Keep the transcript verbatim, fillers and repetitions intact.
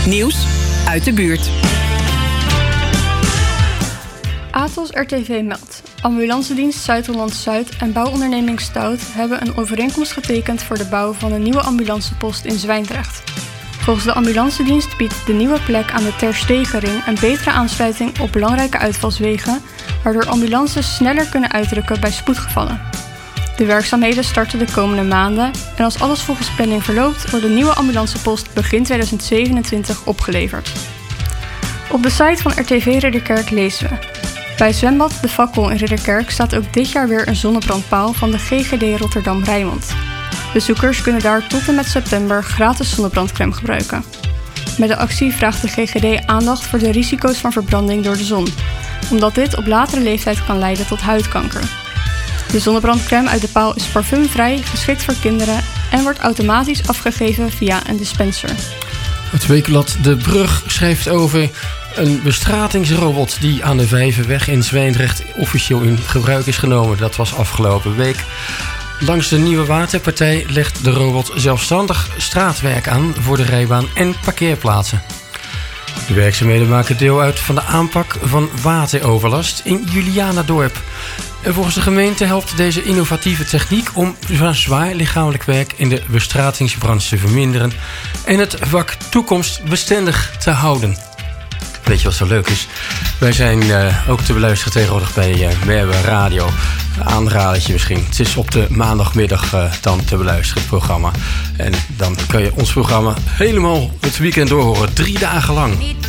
Nieuws uit de buurt. Atos R T V meldt. Ambulancedienst Zuid-Holland-Zuid en bouwonderneming Stout hebben een overeenkomst getekend voor de bouw van een nieuwe ambulancepost in Zwijndrecht. Volgens de ambulancedienst biedt de nieuwe plek aan de Ter Stegenring een betere aansluiting op belangrijke uitvalswegen, waardoor ambulances sneller kunnen uitrukken bij spoedgevallen. De werkzaamheden starten de komende maanden en als alles volgens planning verloopt, wordt de nieuwe ambulancepost begin tweeduizend zevenentwintig opgeleverd. Op de site van R T V Ridderkerk lezen we: bij zwembad De Fakkel in Ridderkerk staat ook dit jaar weer een zonnebrandpaal van de G G D Rotterdam-Rijnmond. Bezoekers kunnen daar tot en met september gratis zonnebrandcrème gebruiken. Met de actie vraagt de G G D aandacht voor de risico's van verbranding door de zon, omdat dit op latere leeftijd kan leiden tot huidkanker. De zonnebrandcrème uit de paal is parfumvrij, geschikt voor kinderen en wordt automatisch afgegeven via een dispenser. Het weekblad De Brug schrijft over een bestratingsrobot die aan de Vijverweg in Zwijndrecht officieel in gebruik is genomen. Dat was afgelopen week. Langs de Nieuwe Waterpartij legt de robot zelfstandig straatwerk aan voor de rijbaan en parkeerplaatsen. De werkzaamheden maken deel uit van de aanpak van wateroverlast in Julianadorp. En volgens de gemeente helpt deze innovatieve techniek om zwaar lichamelijk werk in de bestratingsbranche te verminderen en het vak toekomstbestendig te houden. Weet je wat zo leuk is? Wij zijn uh, ook te beluisteren tegenwoordig bij uh, Merwe Radio. Aanradertje misschien. Het is op de maandagmiddag uh, dan te beluisteren, het programma. En dan kan je ons programma helemaal het weekend doorhoren. Drie dagen lang.